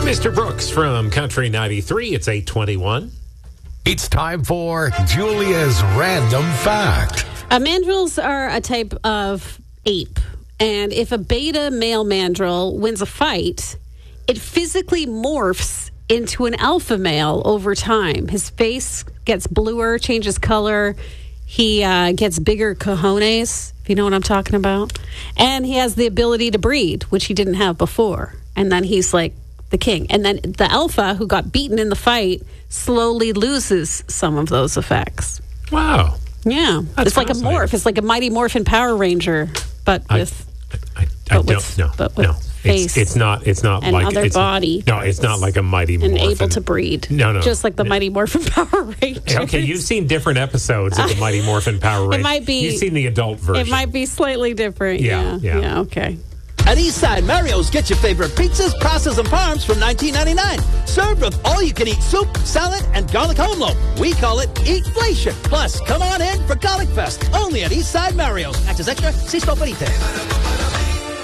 Mr. Brooks from Country 93. It's 8:21. It's time for Julia's Random Fact. Mandrills are a type of ape. And if a beta male mandrill wins a fight, it physically morphs into an alpha male over time. His face gets bluer, changes color. He gets bigger cojones, if you know what I'm talking about. And he has the ability to breed, which he didn't have before. And then he's like the king. And then the alpha, who got beaten in the fight, slowly loses some of those effects. Wow. Yeah. It's like a morph. It's like a Mighty Morphin Power Ranger, but with... I don't know. But with face. It's not and like other body. No, it's not like a Mighty Morphin. And able to breed. No. Just like the Mighty Morphin Power Rangers. Okay, you've seen different episodes of the Mighty Morphin Power Rangers. It might be. You've seen the adult version. It might be slightly different. Yeah, okay. At Eastside Mario's, get your favorite pizzas, pastas, and parms from $19.99. Served with all-you-can-eat soup, salad, and garlic home loaf. We call it Eatflation. Plus, come on in for Garlic Fest. Only at Eastside Mario's. Access extra, si favorite.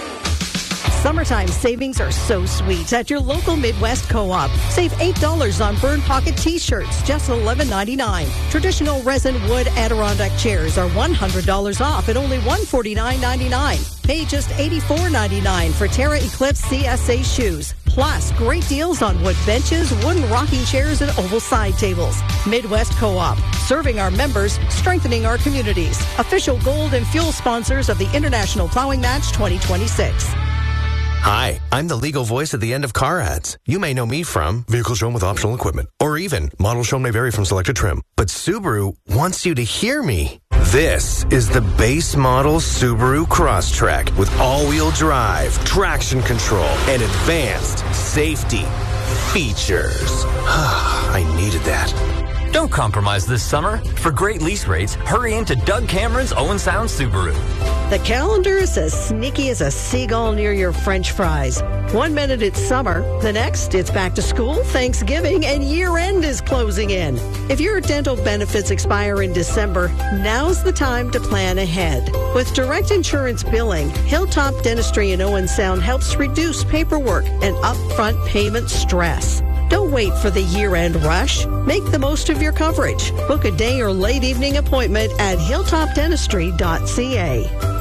Summertime savings are so sweet at your local Midwest Co-op. Save $8 on Burn Pocket T-shirts, just $11.99. Traditional resin wood Adirondack chairs are $100 off at only $149.99. Pay just $84.99 for Terra Eclipse CSA shoes. Plus, great deals on wood benches, wooden rocking chairs, and oval side tables. Midwest Co-op, serving our members, strengthening our communities. Official gold and fuel sponsors of the International Plowing Match 2026. Hi, I'm the legal voice at the end of car ads. You may know me from vehicle shown with optional equipment, or even model shown may vary from selected trim. But Subaru wants you to hear me. This is the base model Subaru Crosstrek with all-wheel drive, traction control, and advanced safety features. I needed that. Don't compromise this summer. For great lease rates, hurry into Doug Cameron's Owen Sound Subaru. The calendar is as sneaky as a seagull near your French fries. 1 minute it's summer, the next it's back to school, Thanksgiving, and year-end is closing in. If your dental benefits expire in December, now's the time to plan ahead. With direct insurance billing, Hilltop Dentistry in Owen Sound helps reduce paperwork and upfront payment stress. Don't wait for the year-end rush. Make the most of your coverage. Book a day or late evening appointment at hilltopdentistry.ca.